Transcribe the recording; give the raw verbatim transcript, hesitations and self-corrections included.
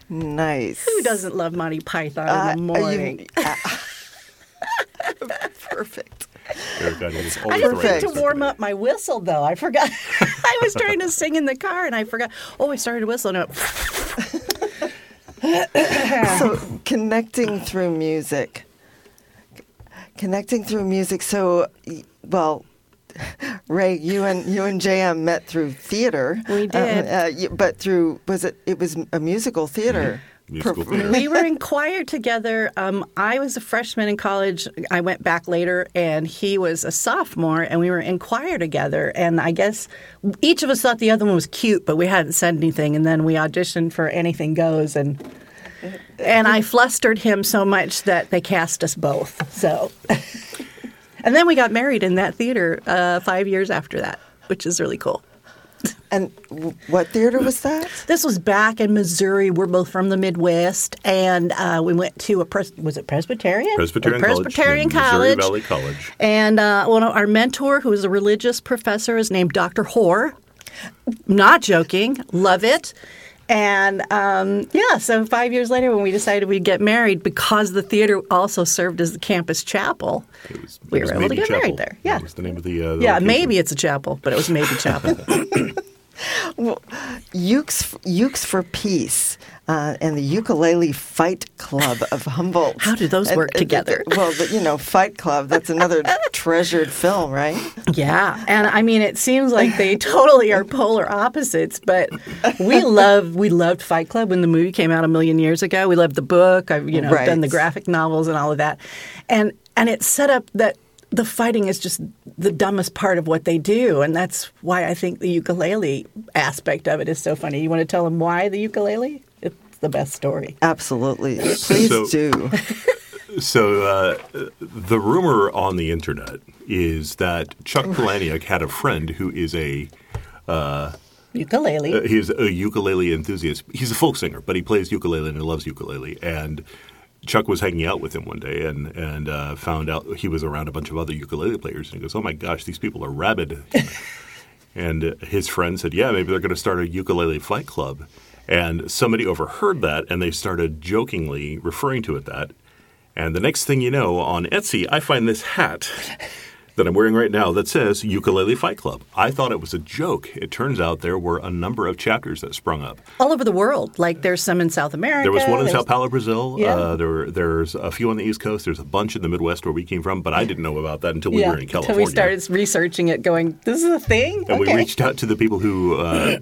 Nice. Who doesn't love Monty Python Uh, in the morning? you- uh, perfect. Erica, is I always didn't the think right to answer warm today. up my whistle, though. I forgot. I was trying to sing in the car, and I forgot. Oh, I started whistling. So connecting through music. Connecting through music. So, y- well, Ray, you and you and J M met through theater. We did. Uh, uh, y- but through was it? It was a musical theater. Musical Perf- theater. We were in choir together. Um, I was a freshman in college. I went back later, and he was a sophomore, and we were in choir together. And I guess each of us thought the other one was cute, but we hadn't said anything. And then we auditioned for Anything Goes, and and I flustered him so much that they cast us both. So, and then we got married in that theater uh, five years after that, which is really cool. And w- what theater was that? This was back in Missouri. We're both from the Midwest, and uh, we went to a pres- was it Presbyterian? Presbyterian, A Presbyterian College, College. in Missouri Valley College. And uh, one of our mentor, who was a religious professor, is named Doctor Hoare. Not joking, love it. And um, yeah, so five years later, when we decided we'd get married, because the theater also served as the campus chapel, It was, we it was were able to Maybe get Chapel. married there. Yeah, That was the name of the, uh, the yeah, location. maybe it's a chapel, but it was maybe chapel. Ukes, Ukes for Peace uh, and the Ukulele Fight Club of Humboldt. How do those And- work and- together? Well, the, you know, Fight Club, that's another treasured film, right? Yeah, and I mean, it seems like they totally are polar opposites, but we love we loved Fight Club when the movie came out a million years ago. We loved the book. I've you know Right. done the graphic novels and all of that, and and it's set up that the fighting is just the dumbest part of what they do, and that's why I think the ukulele aspect of it is so funny. You want to tell them why the ukulele? It's the best story. Absolutely. Please So- do. So uh, the rumor on the internet is that Chuck Palahniuk had a friend who is a Ukulele. uh, he's a ukulele enthusiast. He's a folk singer, but he plays ukulele and he loves ukulele. And Chuck was hanging out with him one day and and uh, found out he was around a bunch of other ukulele players. And he goes, "Oh my gosh, these people are rabid." And uh, his friend said, "Yeah, maybe they're going to start a ukulele fight club." And somebody overheard that, and they started jokingly referring to it that. And the next thing you know, on Etsy, I find this hat that I'm wearing right now that says Ukulele Fight Club. I thought it was a joke. It turns out there were a number of chapters that sprung up. All over the world. Like there's some in South America. There was one in there's- Sao Paulo, Brazil. Yeah. Uh, there were, there's a few on the East Coast. There's a bunch in the Midwest where we came from, but I didn't know about that until we yeah, were in until California. we started researching it, going, this is a thing? And okay. we reached out to the people who uh,